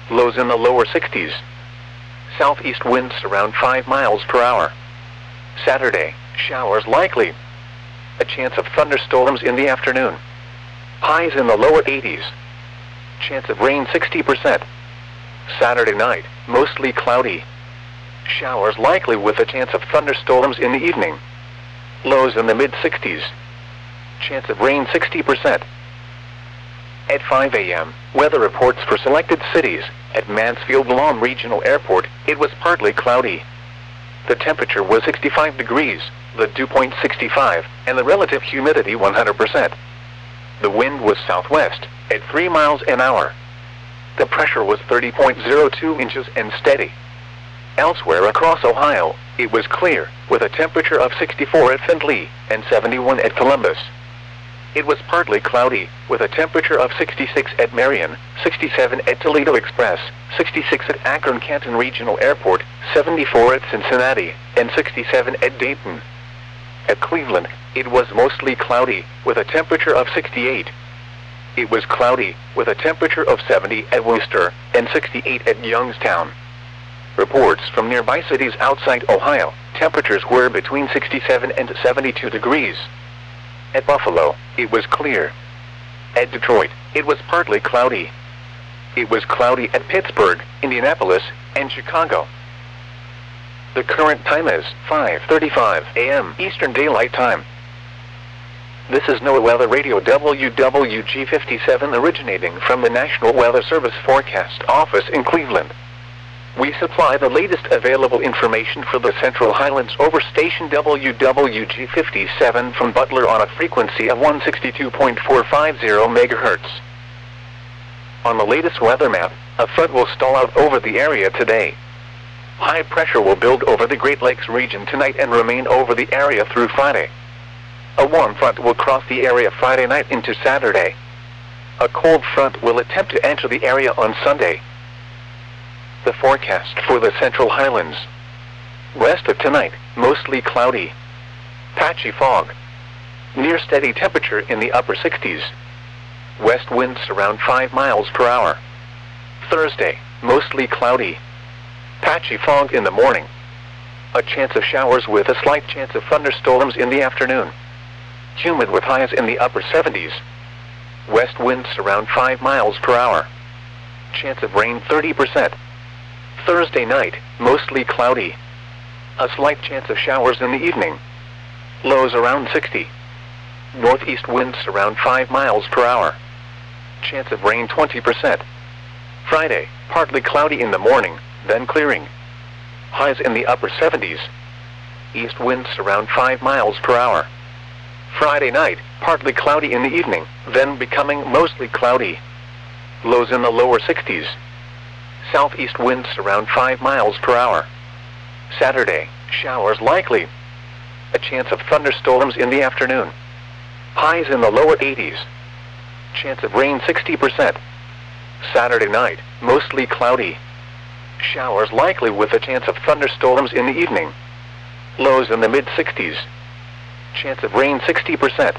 Lows in the lower 60s. Southeast winds around 5 miles per hour. Saturday, showers likely. A chance of thunderstorms in the afternoon. Highs in the lower 80s. Chance of rain 60%. Saturday night, mostly cloudy. Showers likely with a chance of thunderstorms in the evening. Lows in the mid-60s. Chance of rain 60%. At 5 a.m., weather reports for selected cities. At Mansfield Lawn Regional Airport, it was partly cloudy. The temperature was 65 degrees, the dew point 65, and the relative humidity 100%. The wind was southwest, at 3 miles an hour. The pressure was 30.02 inches and steady. Elsewhere across Ohio, it was clear, with a temperature of 64 at Findlay and 71 at Columbus. It was partly cloudy, with a temperature of 66 at Marion, 67 at Toledo Express, 66 at Akron-Canton Regional Airport, 74 at Cincinnati, and 67 at Dayton. At Cleveland, it was mostly cloudy, with a temperature of 68. It was cloudy, with a temperature of 70 at Worcester, and 68 at Youngstown. Reports from nearby cities outside Ohio, temperatures were between 67 and 72 degrees. At Buffalo, it was clear. At Detroit, it was partly cloudy. It was cloudy at Pittsburgh, Indianapolis, and Chicago. The current time is 5:35 a.m. Eastern Daylight Time. This is NOAA Weather Radio WWG57 originating from the National Weather Service Forecast Office in Cleveland. We supply the latest available information for the Central Highlands over station WWG57 from Butler on a frequency of 162.450 MHz. On the latest weather map, a front will stall out over the area today. High pressure will build over the Great Lakes region tonight and remain over the area through Friday. A warm front will cross the area Friday night into Saturday. A cold front will attempt to enter the area on Sunday. The forecast for the Central Highlands. West of tonight, mostly cloudy. Patchy fog. Near steady temperature in the upper 60s. West winds around 5 miles per hour. Thursday, mostly cloudy. Patchy fog in the morning. A chance of showers with a slight chance of thunderstorms in the afternoon. Humid with highs in the upper 70s. West winds around 5 miles per hour. Chance of rain 30%. Thursday night, mostly cloudy. A slight chance of showers in the evening. Lows around 60. Northeast winds around 5 miles per hour. Chance of rain 20%. Friday, partly cloudy in the morning, then clearing. Highs in the upper 70s. East winds around 5 miles per hour. Friday night, partly cloudy in the evening, then becoming mostly cloudy. Lows in the lower 60s. Southeast winds around 5 miles per hour. Saturday, showers likely. A chance of thunderstorms in the afternoon. Highs in the lower 80s. Chance of rain 60%. Saturday night, mostly cloudy. Showers likely with a chance of thunderstorms in the evening. Lows in the mid-60s. Chance of rain 60%.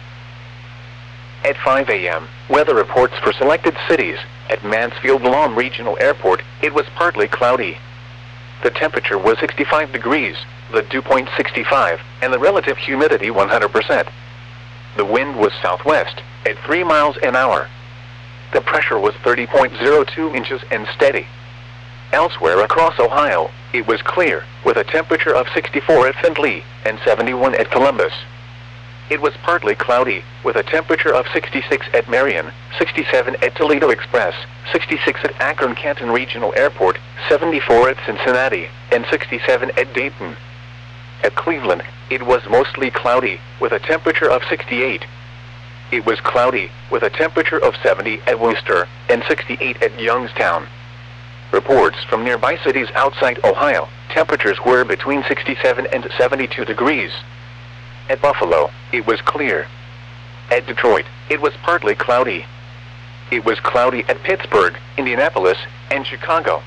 At 5 a.m., weather reports for selected cities. At Mansfield Lawn Regional Airport, it was partly cloudy. The temperature was 65 degrees, the dew point 65, and the relative humidity 100%. The wind was southwest, at 3 miles an hour. The pressure was 30.02 inches and steady. Elsewhere across Ohio, it was clear, with a temperature of 64 at Findlay and 71 at Columbus. It was partly cloudy, with a temperature of 66 at Marion, 67 at Toledo Express, 66 at Akron-Canton Regional Airport, 74 at Cincinnati, and 67 at Dayton. At Cleveland, it was mostly cloudy, with a temperature of 68. It was cloudy, with a temperature of 70 at Worcester, and 68 at Youngstown. Reports from nearby cities outside Ohio, temperatures were between 67 and 72 degrees. At Buffalo, it was clear. At Detroit, it was partly cloudy. It was cloudy at Pittsburgh, Indianapolis, and Chicago.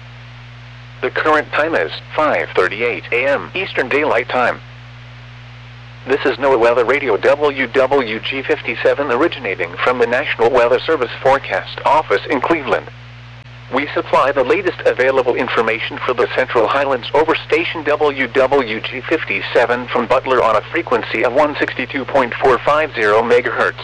The current time is 5:38 a.m. Eastern Daylight Time. This is NOAA Weather Radio WWG57 originating from the National Weather Service Forecast Office in Cleveland. We supply the latest available information for the Central Highlands over station WWG57 from Butler on a frequency of 162.450 MHz.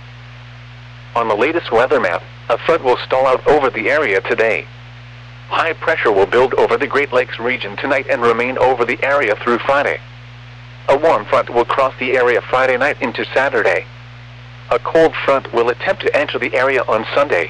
On the latest weather map, a front will stall out over the area today. High pressure will build over the Great Lakes region tonight and remain over the area through Friday. A warm front will cross the area Friday night into Saturday. A cold front will attempt to enter the area on Sunday.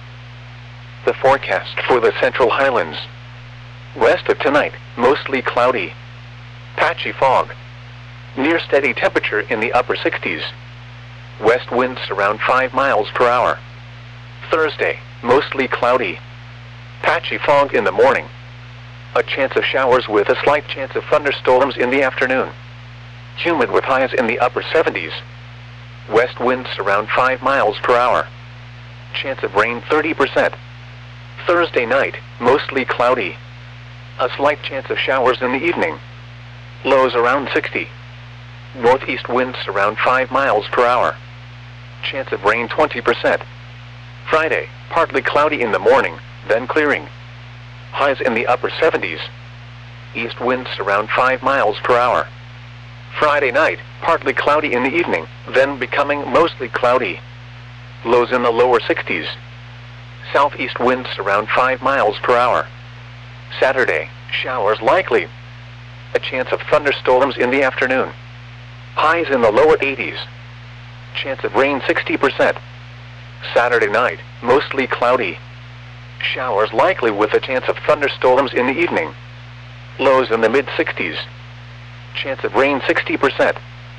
The forecast for the Central Highlands. West of tonight, mostly cloudy. Patchy fog. Near steady temperature in the upper 60s. West winds around 5 miles per hour. Thursday, mostly cloudy. Patchy fog in the morning. A chance of showers with a slight chance of thunderstorms in the afternoon. Humid with highs in the upper 70s. West winds around 5 miles per hour. Chance of rain 30%. Thursday night, mostly cloudy. A slight chance of showers in the evening. Lows around 60. Northeast winds around 5 miles per hour. Chance of rain 20%. Friday, partly cloudy in the morning, then clearing. Highs in the upper 70s. East winds around 5 miles per hour. Friday night, partly cloudy in the evening, then becoming mostly cloudy. Lows in the lower 60s. Southeast winds around 5 miles per hour. Saturday, showers likely. A chance of thunderstorms in the afternoon. Highs in the lower 80s. Chance of rain 60%. Saturday night, mostly cloudy. Showers likely with a chance of thunderstorms in the evening. Lows in the mid-60s. Chance of rain 60%.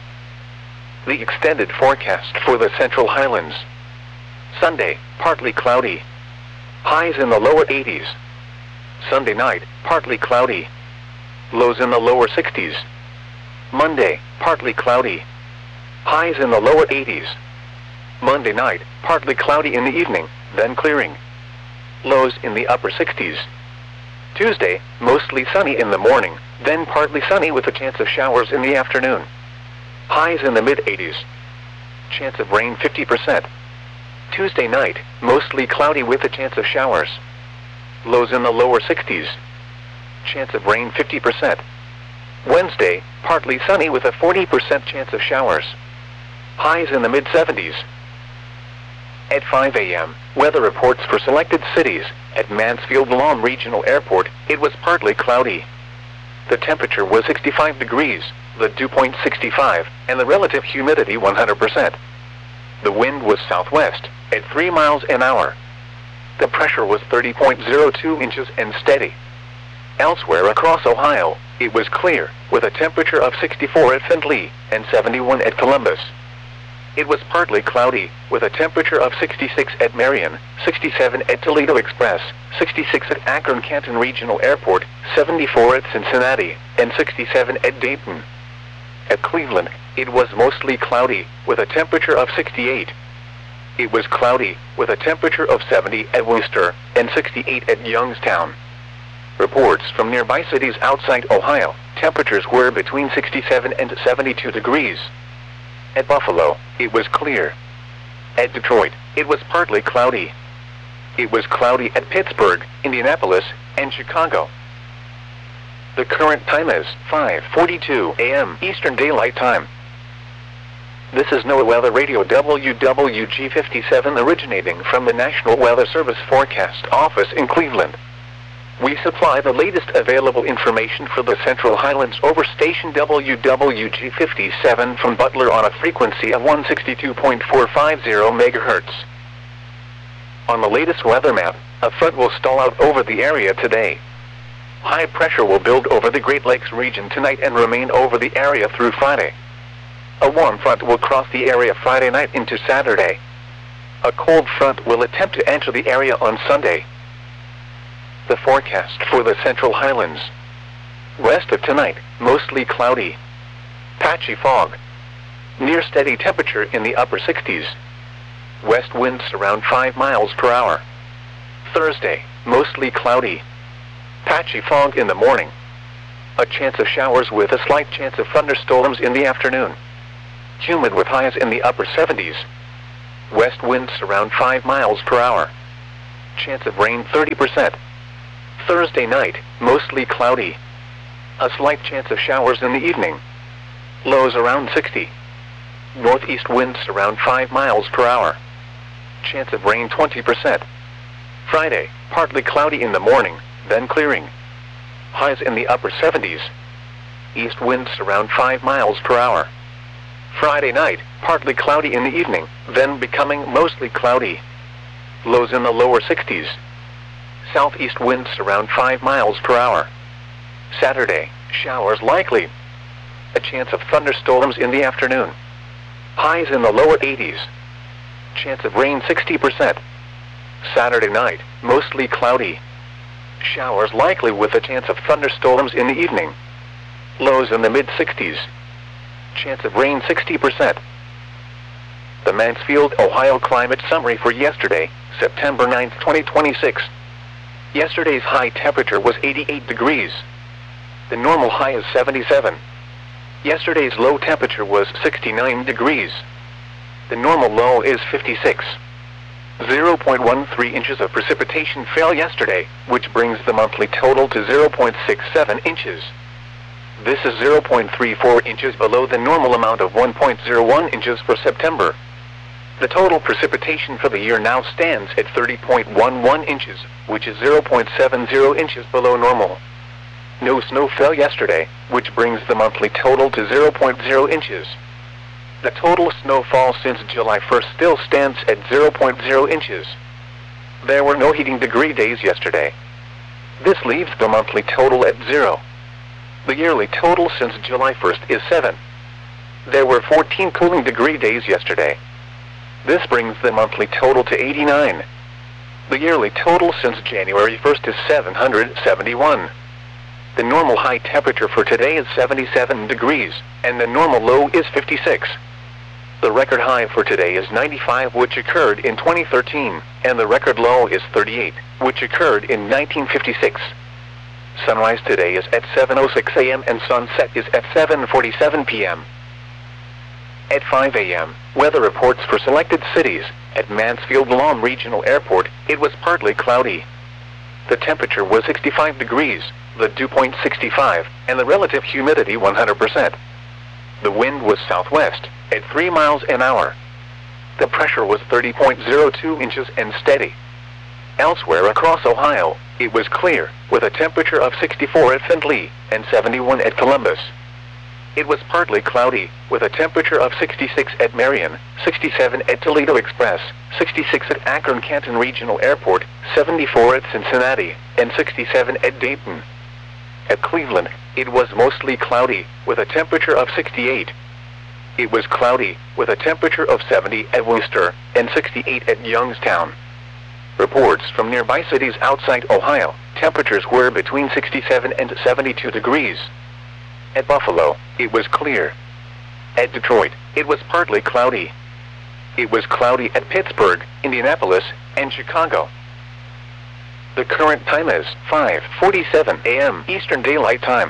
The extended forecast for the Central Highlands. Sunday, partly cloudy. Highs in the lower 80s. Sunday night, partly cloudy. Lows in the lower 60s. Monday, partly cloudy. Highs in the lower 80s. Monday night, partly cloudy in the evening, then clearing. Lows in the upper 60s. Tuesday, mostly sunny in the morning, then partly sunny with a chance of showers in the afternoon. Highs in the mid-80s. Chance of rain 50%. Tuesday night, mostly cloudy with a chance of showers. Lows in the lower 60s. Chance of rain 50%. Wednesday, partly sunny with a 40% chance of showers. Highs in the mid-70s. At 5 a.m., weather reports for selected cities. At Mansfield Lawn Regional Airport, it was partly cloudy. The temperature was 65 degrees, the dew point 65, and the relative humidity 100%. The wind was southwest, at 3 miles an hour. The pressure was 30.02 inches and steady. Elsewhere across Ohio, it was clear, with a temperature of 64 at Findlay and 71 at Columbus. It was partly cloudy, with a temperature of 66 at Marion, 67 at Toledo Express, 66 at Akron-Canton Regional Airport, 74 at Cincinnati, and 67 at Dayton. At Cleveland, it was mostly cloudy, with a temperature of 68. It was cloudy, with a temperature of 70 at Worcester, and 68 at Youngstown. Reports from nearby cities outside Ohio, temperatures were between 67 and 72 degrees. At Buffalo, it was clear. At Detroit, it was partly cloudy. It was cloudy at Pittsburgh, Indianapolis, and Chicago. The current time is 5:42 a.m. Eastern Daylight Time. This is NOAA Weather Radio WWG57 originating from the National Weather Service Forecast Office in Cleveland. We supply the latest available information for the Central Highlands over station WWG57 from Butler on a frequency of 162.450 MHz. On the latest weather map, a front will stall out over the area today. High pressure will build over the Great Lakes region tonight and remain over the area through Friday. A warm front will cross the area Friday night into Saturday. A cold front will attempt to enter the area on Sunday. The forecast for the Central Highlands. West of tonight, mostly cloudy. Patchy fog. Near steady temperature in the upper 60s. West winds around 5 miles per hour. Thursday, mostly cloudy. Patchy fog in the morning. A chance of showers with a slight chance of thunderstorms in the afternoon. Humid with highs in the upper 70s. West winds around 5 miles per hour. Chance of rain 30%. Thursday night, mostly cloudy. A slight chance of showers in the evening. Lows around 60. Northeast winds around 5 miles per hour. Chance of rain 20%. Friday, partly cloudy in the morning, then clearing. Highs in the upper 70s. East winds around 5 miles per hour. Friday night, partly cloudy in the evening, then becoming mostly cloudy. Lows in the lower 60s. Southeast winds around 5 miles per hour. Saturday, showers likely. A chance of thunderstorms in the afternoon. Highs in the lower 80s. Chance of rain 60%. Saturday night, mostly cloudy. Showers likely with a chance of thunderstorms in the evening. Lows in the mid-60s. Chance of rain 60%. The Mansfield, Ohio climate summary for yesterday, September 9, 2026. Yesterday's high temperature was 88 degrees. The normal high is 77. Yesterday's low temperature was 69 degrees. The normal low is 56. 0.13 inches of precipitation fell yesterday, which brings the monthly total to 0.67 inches. This is 0.34 inches below the normal amount of 1.01 inches for September. The total precipitation for the year now stands at 30.11 inches, which is 0.70 inches below normal. No snow fell yesterday, which brings the monthly total to 0.0 inches. The total snowfall since July 1st still stands at 0.0 inches. There were no heating degree days yesterday. This leaves the monthly total at 0. The yearly total since July 1st is 7. There were 14 cooling degree days yesterday. This brings the monthly total to 89. The yearly total since January 1st is 771. The normal high temperature for today is 77 degrees, and the normal low is 56. The record high for today is 95, which occurred in 2013, and the record low is 38, which occurred in 1956. Sunrise today is at 7:06 a.m. and sunset is at 7:47 p.m. At 5 a.m., weather reports for selected cities. At Mansfield Lawn Regional Airport, it was partly cloudy. The temperature was 65 degrees, the dew point 65, and the relative humidity 100%. The wind was southwest, at 3 miles an hour. The pressure was 30.02 inches and steady. Elsewhere across Ohio, it was clear, with a temperature of 64 at Findlay and 71 at Columbus. It was partly cloudy, with a temperature of 66 at Marion, 67 at Toledo Express, 66 at Akron-Canton Regional Airport, 74 at Cincinnati, and 67 at Dayton. At Cleveland, it was mostly cloudy, with a temperature of 68. It was cloudy, with a temperature of 70 at Worcester, and 68 at Youngstown. Reports from nearby cities outside Ohio, temperatures were between 67 and 72 degrees. At Buffalo, it was clear. At Detroit, it was partly cloudy. It was cloudy at Pittsburgh, Indianapolis, and Chicago. The current time is 5:47 a.m. Eastern Daylight Time.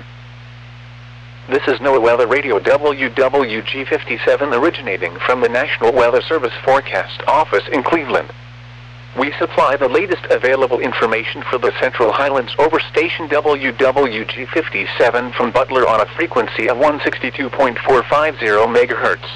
This is NOAA Weather Radio WWG57 originating from the National Weather Service Forecast Office in Cleveland. We supply the latest available information for the Central Highlands over station WWG57 from Butler on a frequency of 162.450 MHz.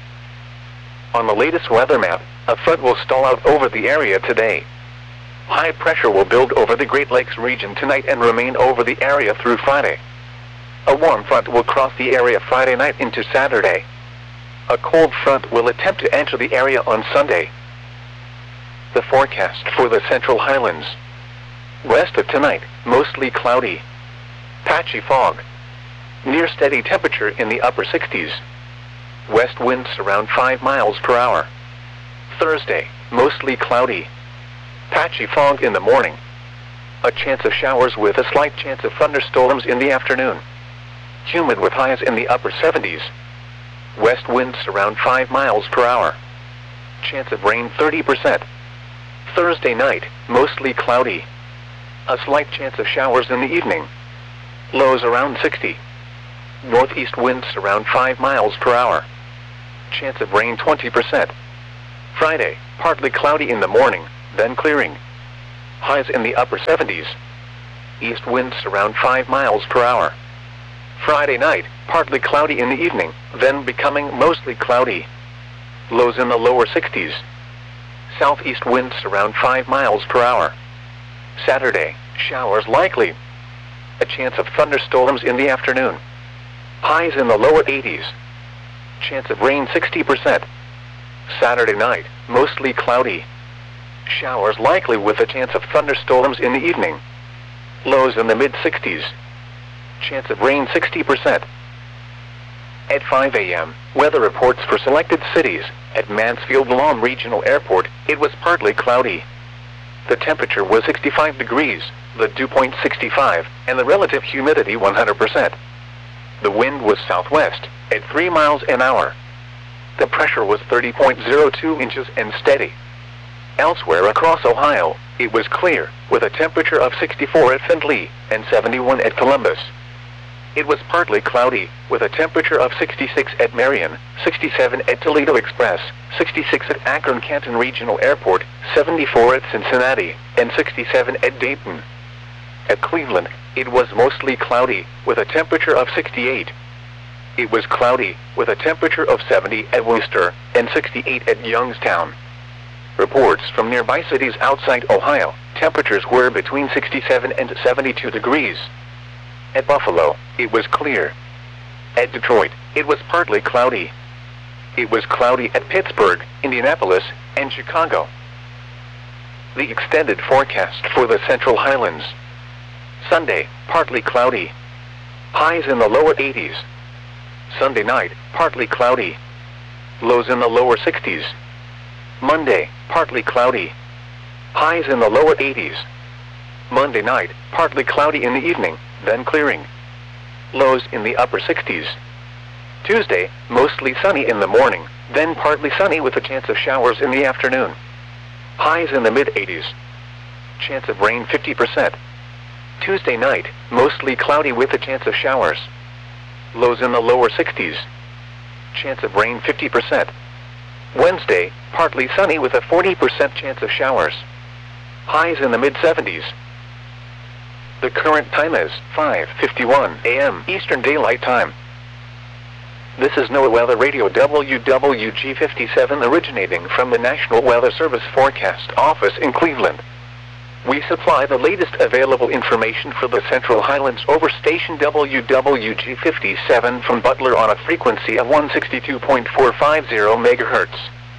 On the latest weather map, a front will stall out over the area today. High pressure will build over the Great Lakes region tonight and remain over the area through Friday. A warm front will cross the area Friday night into Saturday. A cold front will attempt to enter the area on Sunday. The forecast for the Central Highlands. West of tonight, mostly cloudy. Patchy fog. Near steady temperature in the upper 60s. West winds around 5 miles per hour. Thursday, mostly cloudy. Patchy fog in the morning. A chance of showers with a slight chance of thunderstorms in the afternoon. Humid with highs in the upper 70s. West winds around 5 miles per hour. Chance of rain 30%. Thursday night, mostly cloudy. A slight chance of showers in the evening. Lows around 60. Northeast winds around 5 miles per hour. Chance of rain 20%. Friday, partly cloudy in the morning, then clearing. Highs in the upper 70s. East winds around 5 miles per hour. Friday night, partly cloudy in the evening, then becoming mostly cloudy. Lows in the lower 60s. Southeast winds around 5 miles per hour. Saturday, showers likely. A chance of thunderstorms in the afternoon. Highs in the lower 80s. Chance of rain 60%. Saturday night, mostly cloudy. Showers likely with a chance of thunderstorms in the evening. Lows in the mid-60s. Chance of rain 60%. At 5 a.m., weather reports for selected cities. At Mansfield Lawn Regional Airport, it was partly cloudy. The temperature was 65 degrees, the dew point 65, and the relative humidity 100%. The wind was southwest, at 3 miles an hour. The pressure was 30.02 inches and steady. Elsewhere across Ohio, it was clear, with a temperature of 64 at Findlay and 71 at Columbus. It was partly cloudy, with a temperature of 66 at Marion, 67 at Toledo Express, 66 at Akron-Canton Regional Airport, 74 at Cincinnati, and 67 at Dayton. At Cleveland, it was mostly cloudy, with a temperature of 68. It was cloudy, with a temperature of 70 at Worcester, and 68 at Youngstown. Reports from nearby cities outside Ohio, temperatures were between 67 and 72 degrees. At Buffalo, it was clear. At Detroit, it was partly cloudy. It was cloudy at Pittsburgh, Indianapolis, and Chicago. The extended forecast for the Central Highlands. Sunday, partly cloudy. Highs in the lower 80s. Sunday night, partly cloudy. Lows in the lower 60s. Monday, partly cloudy. Highs in the lower 80s. Monday night, partly cloudy in the evening, then clearing. Lows in the upper 60s. Tuesday, mostly sunny in the morning, then partly sunny with a chance of showers in the afternoon. Highs in the mid-80s. Chance of rain 50%. Tuesday night, mostly cloudy with a chance of showers. Lows in the lower 60s. Chance of rain 50%. Wednesday, partly sunny with a 40% chance of showers. Highs in the mid-70s. The current time is 5:51 a.m. Eastern Daylight Time. This is NOAA Weather Radio WWG57 originating from the National Weather Service Forecast Office in Cleveland. We supply the latest available information for the Central Highlands over station WWG57 from Butler on a frequency of 162.450 MHz.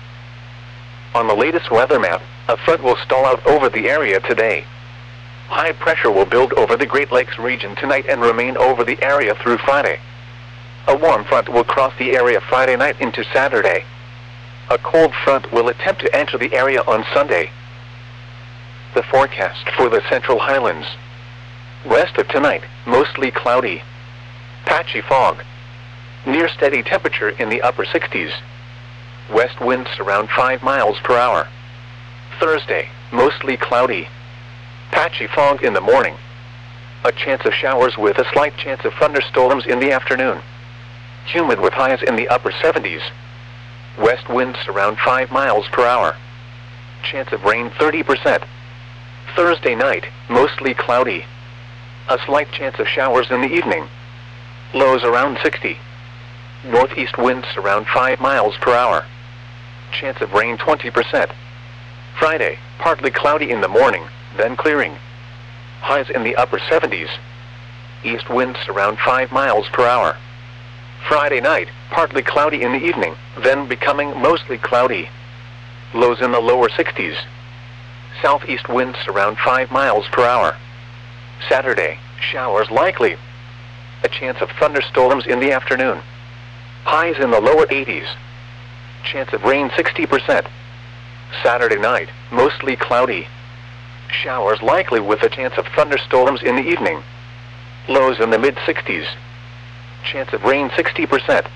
On the latest weather map, a front will stall out over the area today. High pressure will build over the Great Lakes region tonight and remain over the area through Friday. A warm front will cross the area Friday night into Saturday. A cold front will attempt to enter the area on Sunday. The forecast for the Central Highlands. West of tonight, mostly cloudy. Patchy fog. Near steady temperature in the upper 60s. West winds around 5 miles per hour. Thursday, mostly cloudy. Patchy fog in the morning. A chance of showers with a slight chance of thunderstorms in the afternoon. Humid with highs in the upper 70s. West winds around 5 miles per hour. Chance of rain 30%. Thursday night, mostly cloudy. A slight chance of showers in the evening. Lows around 60. Northeast winds around 5 miles per hour. Chance of rain 20%. Friday, partly cloudy in the morning, then clearing. Highs in the upper 70s. East winds around 5 miles per hour. Friday night, partly cloudy in the evening, then becoming mostly cloudy. Lows in the lower 60s. Southeast winds around 5 miles per hour. Saturday, showers likely. A chance of thunderstorms in the afternoon. Highs in the lower 80s. Chance of rain 60%. Saturday night, mostly cloudy. Showers likely with a chance of thunderstorms in the evening. Lows in the mid-60s. Chance of rain 60%.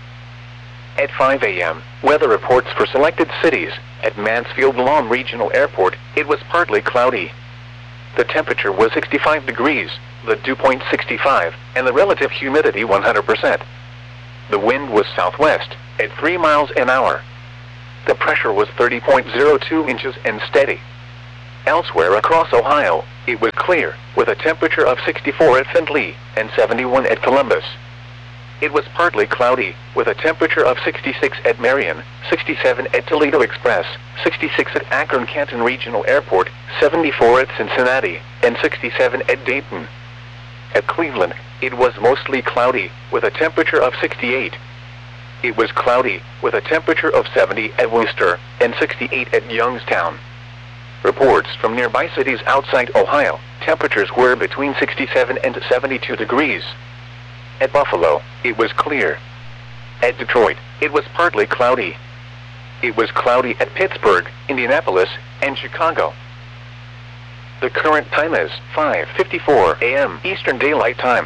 At 5 a.m., weather reports for selected cities. At Mansfield Lawn Regional Airport, it was partly cloudy. The temperature was 65 degrees, the dew point 65, and the relative humidity 100%. The wind was southwest, at 3 miles an hour. The pressure was 30.02 inches and steady. Elsewhere across Ohio, it was clear, with a temperature of 64 at Findlay and 71 at Columbus. It was partly cloudy, with a temperature of 66 at Marion, 67 at Toledo Express, 66 at Akron-Canton Regional Airport, 74 at Cincinnati, and 67 at Dayton. At Cleveland, it was mostly cloudy, with a temperature of 68. It was cloudy, with a temperature of 70 at Worcester, and 68 at Youngstown. Reports from nearby cities outside Ohio, temperatures were between 67 and 72 degrees. At Buffalo, it was clear. At Detroit, it was partly cloudy. It was cloudy at Pittsburgh, Indianapolis, and Chicago. The current time is 5:54 a.m. Eastern Daylight Time.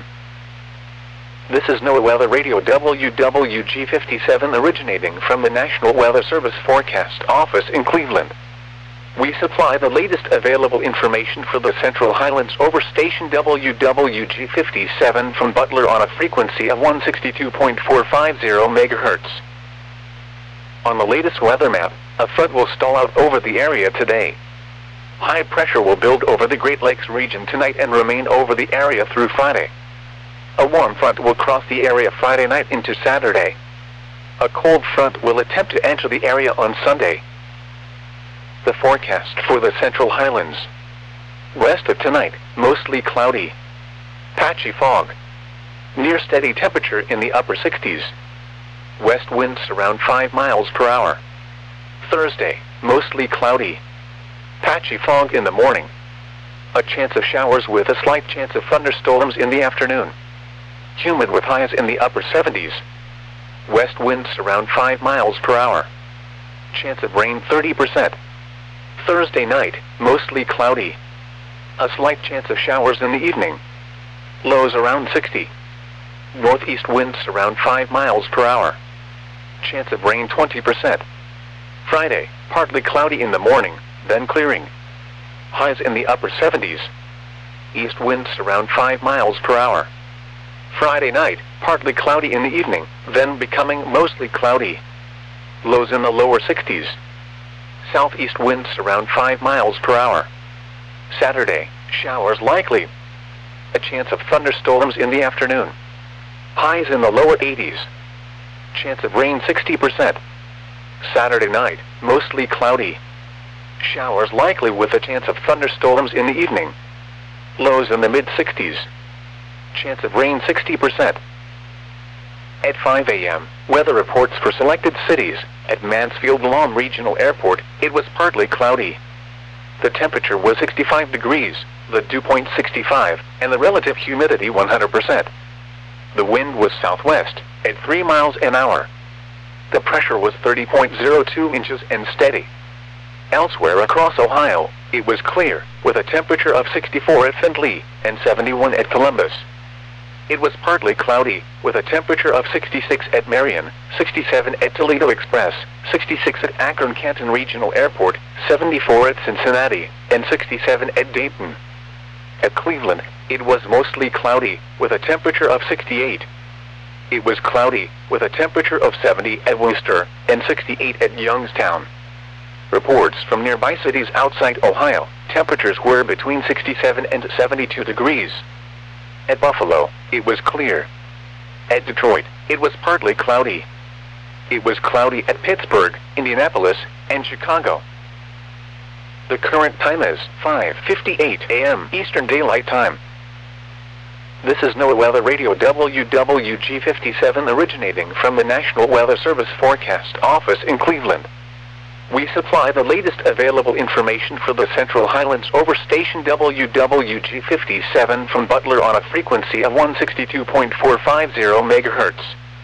This is NOAA Weather Radio WWG57 originating from the National Weather Service Forecast Office in Cleveland. We supply the latest available information for the Central Highlands over station WWG57 from Butler on a frequency of 162.450 MHz. On the latest weather map, a front will stall out over the area today. High pressure will build over the Great Lakes region tonight and remain over the area through Friday. A warm front will cross the area Friday night into Saturday. A cold front will attempt to enter the area on Sunday. The forecast for the Central Highlands. West of tonight, mostly cloudy. Patchy fog. Near steady temperature in the upper 60s. West winds around 5 miles per hour. Thursday, mostly cloudy. Patchy fog in the morning. A chance of showers with a slight chance of thunderstorms in the afternoon. Humid with highs in the upper 70s. West winds around 5 miles per hour. Chance of rain 30%. Thursday night, mostly cloudy. A slight chance of showers in the evening. Lows around 60. Northeast winds around 5 miles per hour. Chance of rain 20%. Friday, partly cloudy in the morning, then clearing. Highs in the upper 70s. East winds around 5 miles per hour. Friday night, partly cloudy in the evening, then becoming mostly cloudy. Lows in the lower 60s. Southeast winds around 5 miles per hour. Saturday, showers likely. A chance of thunderstorms in the afternoon. Highs in the lower 80s. Chance of rain 60%. Saturday night, mostly cloudy. Showers likely with a chance of thunderstorms in the evening. Lows in the mid-60s. Chance of rain 60%. At 5 a.m., weather reports for selected cities. At Mansfield-Lom Regional Airport, it was partly cloudy. The temperature was 65 degrees, the dew point 65, and the relative humidity 100%. The wind was southwest, at 3 miles an hour. The pressure was 30.02 inches and steady. Elsewhere across Ohio, it was clear, with a temperature of 64 at Findlay and 71 at Columbus. It was partly cloudy, with a temperature of 66 at Marion, 67 at Toledo Express, 66 at Akron-Canton Regional Airport, 74 at Cincinnati, and 67 at Dayton. At Cleveland, it was mostly cloudy, with a temperature of 68. It was cloudy, with a temperature of 70 at Worcester, and 68 at Youngstown. Reports from nearby cities outside Ohio, temperatures were between 67 and 72 degrees. At Buffalo, it was clear. At Detroit, it was partly cloudy. It was cloudy at Pittsburgh, Indianapolis, and Chicago. The current time is 5:58 a.m. Eastern Daylight Time. This is NOAA Weather Radio WWG57 originating from the National Weather Service Forecast Office in Cleveland. We supply the latest available information for the Central Highlands over station WWG57 from Butler on a frequency of 162.450 MHz.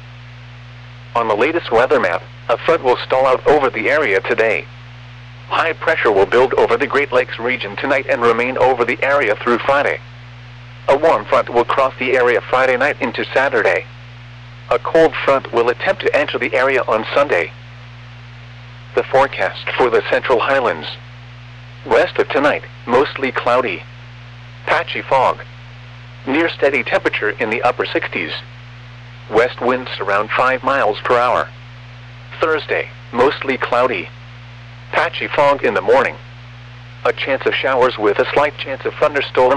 On the latest weather map, a front will stall out over the area today. High pressure will build over the Great Lakes region tonight and remain over the area through Friday. A warm front will cross the area Friday night into Saturday. A cold front will attempt to enter the area on Sunday. The forecast for the Central Highlands. West of tonight, mostly cloudy. Patchy fog. Near steady temperature in the upper 60s. West winds around 5 miles per hour. Thursday, mostly cloudy. Patchy fog in the morning. A chance of showers with a slight chance of thunderstorms.